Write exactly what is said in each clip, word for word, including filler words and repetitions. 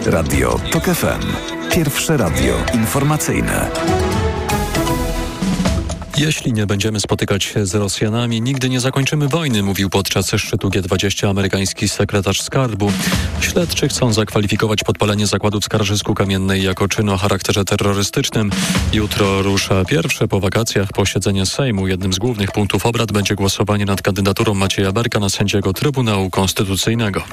Radio TOK F M. Pierwsze radio informacyjne. Jeśli nie będziemy spotykać się z Rosjanami, nigdy nie zakończymy wojny, mówił podczas szczytu G dwadzieścia amerykański sekretarz skarbu. Śledczy chcą zakwalifikować podpalenie zakładu w Skarżysku-Kamiennej jako czyn o charakterze terrorystycznym. Jutro rusza pierwsze po wakacjach posiedzenie Sejmu. Jednym z głównych punktów obrad będzie głosowanie nad kandydaturą Macieja Berka na sędziego Trybunału Konstytucyjnego.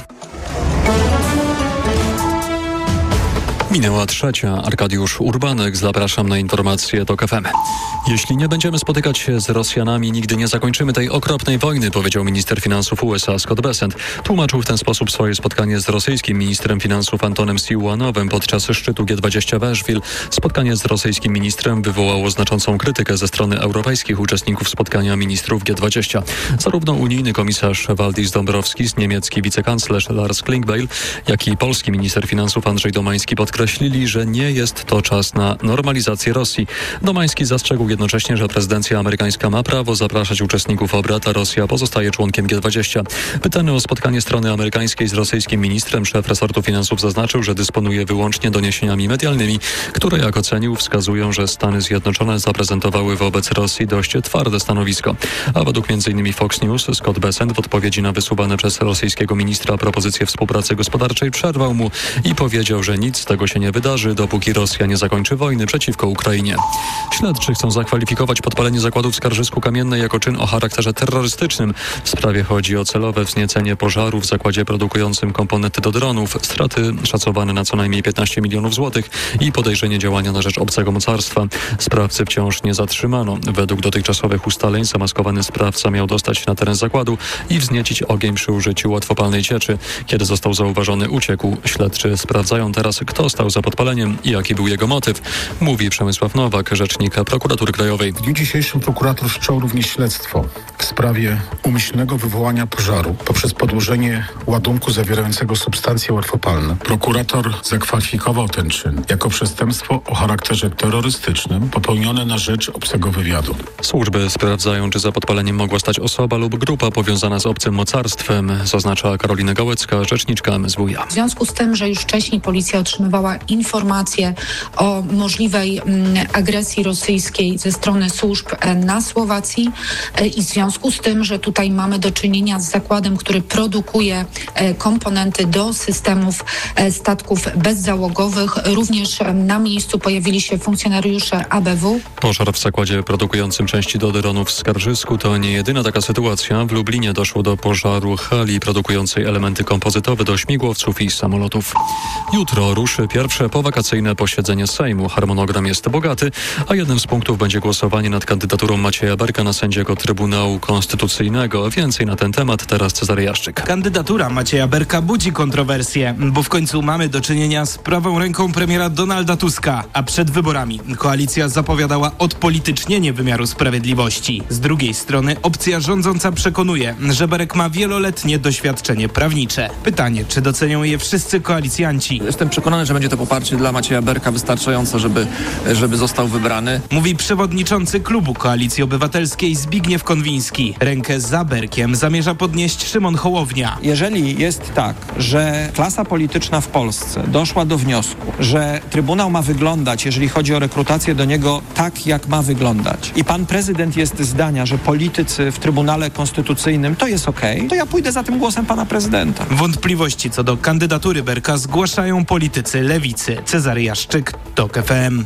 Minęła trzecia. Arkadiusz Urbanek. Zapraszam na informacje TOK F M. Jeśli nie będziemy spotykać się z Rosjanami, nigdy nie zakończymy tej okropnej wojny, powiedział minister finansów U S A Scott Bessent. Tłumaczył w ten sposób swoje spotkanie z rosyjskim ministrem finansów Antonem Siluanowem podczas szczytu G dwadzieścia w Asheville. Spotkanie z rosyjskim ministrem wywołało znaczącą krytykę ze strony europejskich uczestników spotkania ministrów G dwadzieścia. Zarówno unijny komisarz Valdis Dombrovskis, niemiecki wicekanclerz Lars Klingbeil, jak i polski minister finansów Andrzej Domański podkreślili, Podkreślili, że nie jest to czas na normalizację Rosji. Domański zastrzegł jednocześnie, że prezydencja amerykańska ma prawo zapraszać uczestników obrad, a Rosja pozostaje członkiem G dwadzieścia. Pytany o spotkanie strony amerykańskiej z rosyjskim ministrem, szef resortu finansów zaznaczył, że dysponuje wyłącznie doniesieniami medialnymi, które, jak ocenił, wskazują, że Stany Zjednoczone zaprezentowały wobec Rosji dość twarde stanowisko. A według między innymi Fox News Scott Bessent w odpowiedzi na wysuwane przez rosyjskiego ministra propozycje współpracy gospodarczej przerwał mu i powiedział, że nic z tego się nie wydarzy, dopóki Rosja nie zakończy wojny przeciwko Ukrainie. Śledczy chcą zakwalifikować podpalenie zakładu w Skarżysku-Kamiennej jako czyn o charakterze terrorystycznym. W sprawie chodzi o celowe wzniecenie pożaru w zakładzie produkującym komponenty do dronów, straty szacowane na co najmniej piętnaście milionów złotych i podejrzenie działania na rzecz obcego mocarstwa. Sprawcy wciąż nie zatrzymano. Według dotychczasowych ustaleń zamaskowany sprawca miał dostać się na teren zakładu i wzniecić ogień przy użyciu łatwopalnej cieczy. Kiedy został zauważony, uciekł. Śledczy sprawdzają teraz, kto stał za podpaleniem i jaki był jego motyw, mówi Przemysław Nowak, rzecznik Prokuratury Krajowej. W dniu dzisiejszym prokurator wszczął również śledztwo w sprawie umyślnego wywołania pożaru poprzez podłożenie ładunku zawierającego substancje łatwopalne. Prokurator zakwalifikował ten czyn jako przestępstwo o charakterze terrorystycznym popełnione na rzecz obcego wywiadu. Służby sprawdzają, czy za podpaleniem mogła stać osoba lub grupa powiązana z obcym mocarstwem, zaznacza Karolina Gałecka, rzeczniczka M S W iA. W związku z tym, że już wcześniej policja otrzymywała informacje o możliwej m, agresji rosyjskiej ze strony służb e, na Słowacji e, i w związku z tym, że tutaj mamy do czynienia z zakładem, który produkuje e, komponenty do systemów e, statków bezzałogowych, również e, na miejscu pojawili się funkcjonariusze A B W. Pożar w zakładzie produkującym części do dronów w Skarżysku to nie jedyna taka sytuacja. W Lublinie doszło do pożaru hali produkującej elementy kompozytowe do śmigłowców i samolotów. Jutro ruszy pierwsze powakacyjne posiedzenie Sejmu. Harmonogram jest bogaty, a jednym z punktów będzie głosowanie nad kandydaturą Macieja Berka na sędziego Trybunału Konstytucyjnego. Więcej na ten temat teraz Cezary Jaszczyk. Kandydatura Macieja Berka budzi kontrowersje, bo w końcu mamy do czynienia z prawą ręką premiera Donalda Tuska, a przed wyborami koalicja zapowiadała odpolitycznienie wymiaru sprawiedliwości. Z drugiej strony opcja rządząca przekonuje, że Berek ma wieloletnie doświadczenie prawnicze. Pytanie, czy docenią je wszyscy koalicjanci? Jestem przekonany, że będzie to poparcie dla Macieja Berka wystarczające, żeby, żeby został wybrany. Mówi przewodniczący klubu Koalicji Obywatelskiej Zbigniew Konwiński. Rękę za Berkiem zamierza podnieść Szymon Hołownia. Jeżeli jest tak, że klasa polityczna w Polsce doszła do wniosku, że Trybunał ma wyglądać, jeżeli chodzi o rekrutację do niego, tak jak ma wyglądać i pan prezydent jest zdania, że politycy w Trybunale Konstytucyjnym to jest okej, okay, to ja pójdę za tym głosem pana prezydenta. Wątpliwości co do kandydatury Berka zgłaszają politycy lewicy. Cezary Jaszczyk, TOK F M.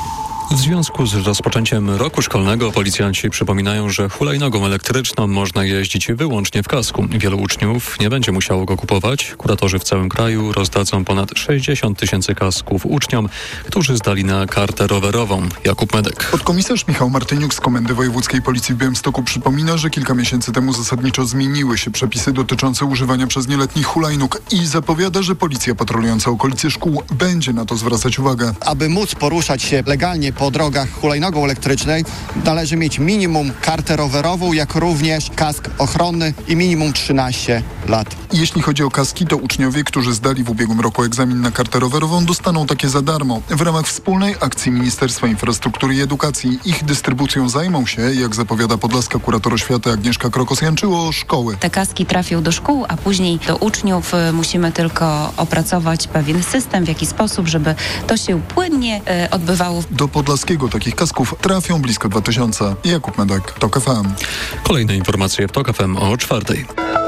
W związku z rozpoczęciem roku szkolnego policjanci przypominają, że hulajnogą elektryczną można jeździć wyłącznie w kasku. Wielu uczniów nie będzie musiało go kupować. Kuratorzy w całym kraju rozdadzą ponad sześćdziesiąt tysięcy kasków uczniom, którzy zdali na kartę rowerową. Jakub Medek. Podkomisarz Michał Martyniuk z Komendy Wojewódzkiej Policji w Białymstoku przypomina, że kilka miesięcy temu zasadniczo zmieniły się przepisy dotyczące używania przez nieletnich hulajnóg i zapowiada, że policja patrolująca okolice szkół będzie na to zwracać uwagę. Aby móc poruszać się legalnie po drogach hulajnogą elektrycznej, należy mieć minimum kartę rowerową, jak również kask ochronny i minimum trzynaście lat. Jeśli chodzi o kaski, to uczniowie, którzy zdali w ubiegłym roku egzamin na kartę rowerową, dostaną takie za darmo. W ramach wspólnej akcji Ministerstwa Infrastruktury i Edukacji ich dystrybucją zajmą się, jak zapowiada podlaska kurator oświaty Agnieszka Krokos-Janczyło, szkoły. Te kaski trafią do szkół, a później do uczniów. Musimy tylko opracować pewien system, w jaki sposób, żeby to się płynnie e, odbywało. Do Podlaskiego takich kasków trafią blisko dwa tysiące. Jakub Medek, TOK F M. Kolejne informacje w TOK F M o czwartej.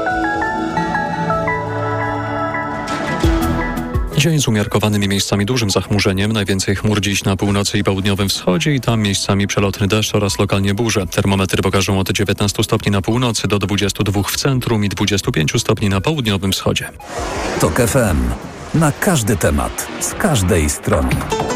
Dzień z umiarkowanymi miejscami dużym zachmurzeniem. Najwięcej chmur dziś na północy i południowym wschodzie i tam miejscami przelotny deszcz oraz lokalnie burze. Termometry pokażą od dziewiętnastu stopni na północy do dwudziestu dwóch w centrum i dwudziestu pięciu stopni na południowym wschodzie. TOK F M. Na każdy temat, z każdej strony.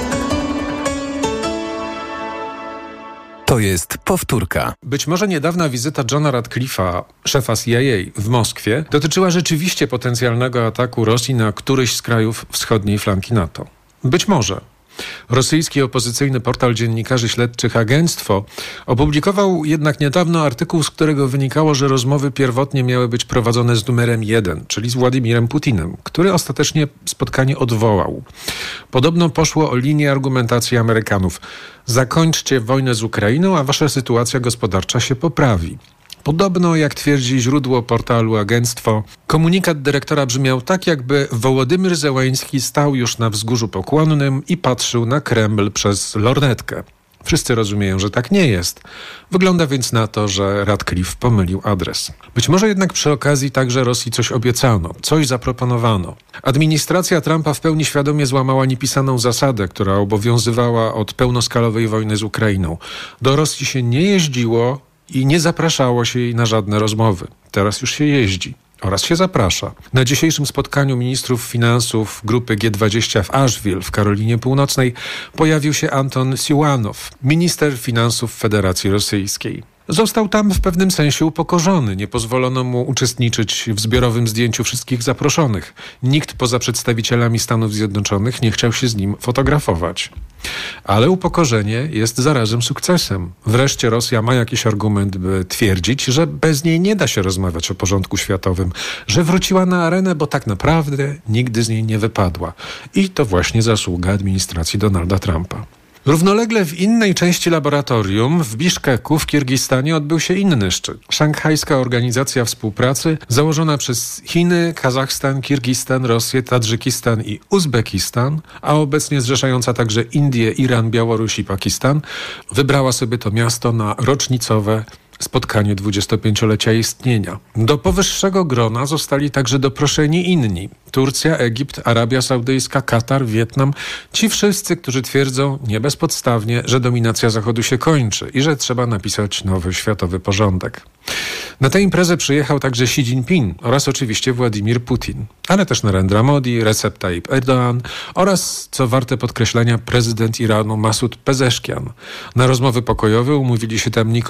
To jest powtórka. Być może niedawna wizyta Johna Ratcliffe'a, szefa C I A w Moskwie, dotyczyła rzeczywiście potencjalnego ataku Rosji na któryś z krajów wschodniej flanki NATO. Być może. Rosyjski opozycyjny portal dziennikarzy śledczych Agentstwo opublikował jednak niedawno artykuł, z którego wynikało, że rozmowy pierwotnie miały być prowadzone z numerem jeden, czyli z Władimirem Putinem, który ostatecznie spotkanie odwołał. Podobno poszło o linię argumentacji Amerykanów. Zakończcie wojnę z Ukrainą, a wasza sytuacja gospodarcza się poprawi. Podobno, jak twierdzi źródło portalu Agentstwo, komunikat dyrektora brzmiał tak, jakby Wołodymyr Zełański stał już na wzgórzu pokłonnym i patrzył na Kreml przez lornetkę. Wszyscy rozumieją, że tak nie jest. Wygląda więc na to, że Ratcliffe pomylił adres. Być może jednak przy okazji także Rosji coś obiecano, coś zaproponowano. Administracja Trumpa w pełni świadomie złamała niepisaną zasadę, która obowiązywała od pełnoskalowej wojny z Ukrainą. Do Rosji się nie jeździło i nie zapraszało się jej na żadne rozmowy. Teraz już się jeździ oraz się zaprasza. Na dzisiejszym spotkaniu ministrów finansów grupy G dwadzieścia w Asheville w Karolinie Północnej pojawił się Anton Siłanow, minister finansów Federacji Rosyjskiej. Został tam w pewnym sensie upokorzony. Nie pozwolono mu uczestniczyć w zbiorowym zdjęciu wszystkich zaproszonych. Nikt poza przedstawicielami Stanów Zjednoczonych nie chciał się z nim fotografować. Ale upokorzenie jest zarazem sukcesem. Wreszcie Rosja ma jakiś argument, by twierdzić, że bez niej nie da się rozmawiać o porządku światowym, że wróciła na arenę, bo tak naprawdę nigdy z niej nie wypadła. I to właśnie zasługa administracji Donalda Trumpa. Równolegle w innej części laboratorium w Biszkeku w Kirgistanie odbył się inny szczyt. Szanghajska Organizacja Współpracy założona przez Chiny, Kazachstan, Kirgistan, Rosję, Tadżykistan i Uzbekistan, a obecnie zrzeszająca także Indię, Iran, Białoruś i Pakistan, wybrała sobie to miasto na rocznicowe spotkanie dwudziestopięciolecia istnienia. Do powyższego grona zostali także doproszeni inni. Turcja, Egipt, Arabia Saudyjska, Katar, Wietnam. Ci wszyscy, którzy twierdzą nie bezpodstawnie, że dominacja Zachodu się kończy i że trzeba napisać nowy światowy porządek. Na tę imprezę przyjechał także Xi Jinping oraz oczywiście Władimir Putin, ale też Narendra Modi, Recep Tayyip Erdoğan oraz, co warte podkreślenia, prezydent Iranu Masud Pezeszkian. Na rozmowy pokojowe umówili się tam Nikola